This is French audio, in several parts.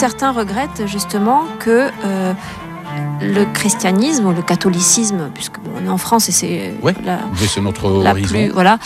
certains regrettent justement que le christianisme ou le catholicisme, puisque on est en France et c'est c'est notre horizon,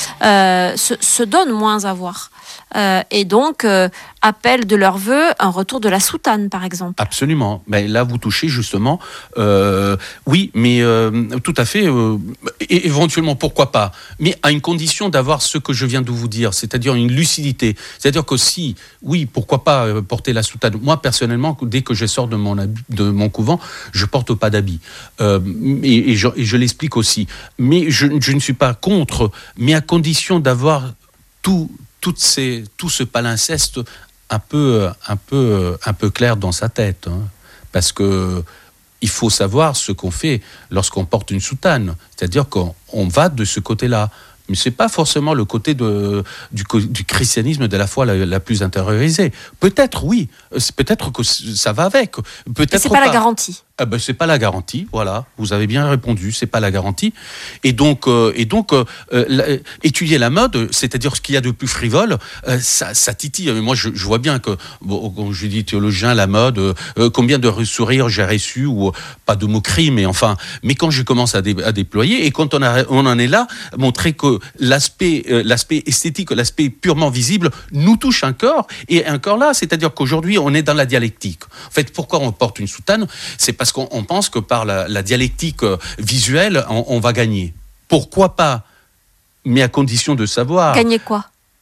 se donne moins à voir. Et donc appellent de leur vœu un retour de la soutane, par exemple. Absolument. Mais là, vous touchez justement. Oui, mais tout à fait. Et éventuellement, pourquoi pas. Mais à une condition d'avoir ce que je viens de vous dire, c'est-à-dire une lucidité. C'est-à-dire que oui, pourquoi pas porter la soutane. Moi, personnellement, dès que je sors de mon couvent, je porte pas d'habit. Et je l'explique aussi. Mais je ne suis pas contre, mais à condition d'avoir tout ce palinceste un peu clair dans sa tête, hein. Parce que il faut savoir ce qu'on fait lorsqu'on porte une soutane, c'est-à-dire qu'on va de ce côté-là. Mais c'est pas forcément le côté du christianisme de la foi la plus intériorisée. Peut-être oui, peut-être que ça va avec. Peut-être c'est pas la garantie. C'est pas la garantie, voilà. Vous avez bien répondu, c'est pas la garantie. Et donc, étudier la mode, c'est-à-dire ce qu'il y a de plus frivole, ça titille. Mais moi, je vois bien que, quand je dis théologien, la mode, combien de sourires j'ai reçu, ou pas de moquerie, mais enfin. Mais quand je commence à déployer, et quand on en est là, montrer que l'aspect esthétique, l'aspect purement visible, nous touche un corps, et un corps là, c'est-à-dire qu'aujourd'hui, on est dans la dialectique. En fait, pourquoi on porte une soutane ? C'est parce qu'on pense que par la dialectique visuelle, on va gagner. Pourquoi pas ? Mais à condition de savoir... Gagner quoi ?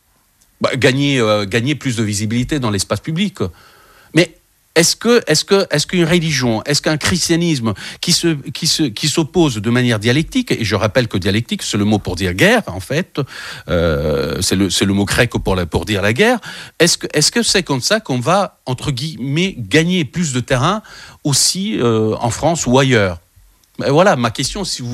Gagner plus de visibilité dans l'espace public. Mais est-ce qu'une religion, est-ce qu'un christianisme qui s'oppose de manière dialectique, et je rappelle que dialectique, c'est le mot pour dire guerre, en fait, c'est le mot grec pour dire la guerre, est-ce que c'est comme ça qu'on va, entre guillemets, gagner plus de terrain aussi en France ou ailleurs ? Voilà, ma question, si vous